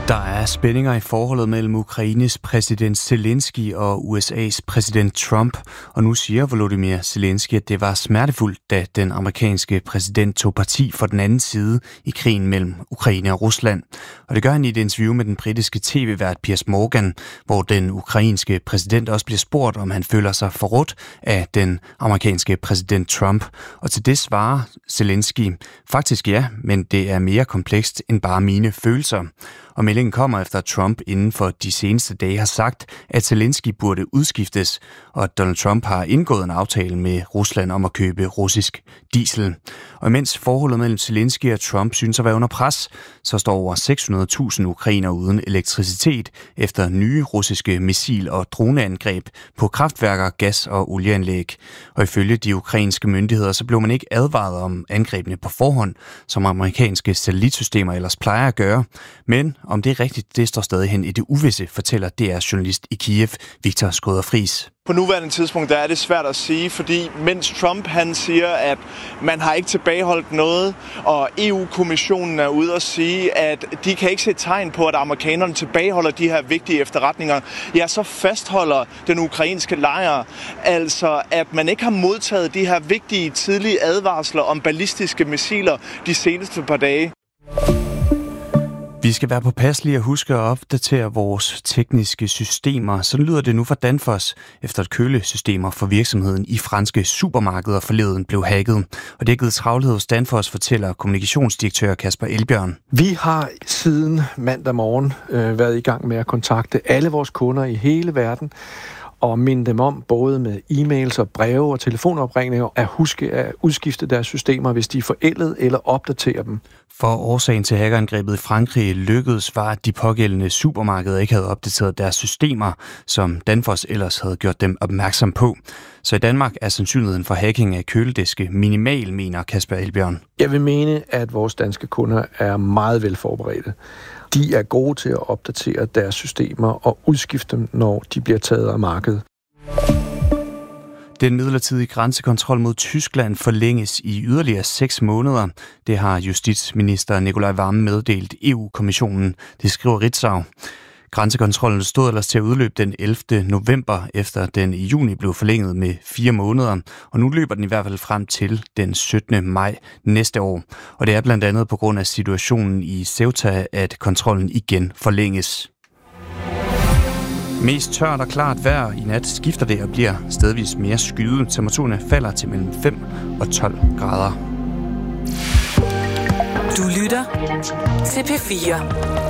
Der er spændinger i forholdet mellem Ukraines præsident Zelensky og USA's præsident Trump, og nu siger Volodymyr Zelensky, at det var smertefuldt, da den amerikanske præsident tog parti for den anden side i krigen mellem Ukraine og Rusland. Og det gør han i et interview med den britiske tv-vært Piers Morgan, hvor den ukrainske præsident også bliver spurgt, om han føler sig forrådt af den amerikanske præsident Trump. Og til det svarer Zelensky, faktisk ja, men det er mere komplekst end bare mine følelser. Og meldingen kommer efter, at Trump inden for de seneste dage har sagt, at Zelensky burde udskiftes, og at Donald Trump har indgået en aftale med Rusland om at købe russisk diesel. Og imens forholdet mellem Zelensky og Trump synes at være under pres, så står over 600.000 ukrainere uden elektricitet efter nye russiske missil- og droneangreb på kraftværker, gas- og olieanlæg. Og ifølge de ukrainske myndigheder, så blev man ikke advaret om angrebene på forhånd, som amerikanske satellitsystemer ellers plejer at gøre. Men om det er rigtigt, det står stadig hen i det uvisse, fortæller DR-journalist i Kiev, Viktor Skrøder-Friis. På nuværende tidspunkt der er det svært at sige, fordi mens Trump han siger, at man har ikke tilbageholdt noget, og EU-kommissionen er ude og sige, at de kan ikke se tegn på, at amerikanerne tilbageholder de her vigtige efterretninger, ja, så fastholder den ukrainske lejr altså, at man ikke har modtaget de her vigtige tidlige advarsler om ballistiske missiler de seneste par dage. Vi skal være påpasselige og huske at opdatere vores tekniske systemer. Sådan lyder det nu fra Danfoss, efter at kølesystemer for virksomheden i franske supermarkeder forleden blev hacket. Og det er givet travlhed hos Danfoss, fortæller kommunikationsdirektør Kasper Elbjørn. Vi har siden mandag morgen været i gang med at kontakte alle vores kunder i hele verden, og minde dem om, både med e-mails og breve og telefonopringninger, at huske at udskifte deres systemer, hvis de er forældet, eller opdatere dem. For årsagen til hackerangrebet i Frankrig lykkedes var, at de pågældende supermarkeder ikke havde opdateret deres systemer, som Danfoss ellers havde gjort dem opmærksom på. Så i Danmark er sandsynligheden for hacking af kølediske minimal, mener Kasper Elbjørn. Jeg vil mene, at vores danske kunder er meget velforberedte. De er gode til at opdatere deres systemer og udskifte dem, når de bliver taget af markedet. Den midlertidige grænsekontrol mod Tyskland forlænges i yderligere 6 måneder. Det har justitsminister Nicolai Wammen meddelt EU-kommissionen. Det skriver Ritzau. Grænsekontrollen stod ellers til at udløbe den 11. november, efter den i juni blev forlænget med 4 måneder. Og nu løber den i hvert fald frem til den 17. maj næste år. Og det er blandt andet på grund af situationen i Ceuta, at kontrollen igen forlænges. Mest tørt og klart vejr i nat skifter det og bliver stedvis mere skyet. Temperaturerne falder til mellem 5 og 12 grader. Du lytter til P4.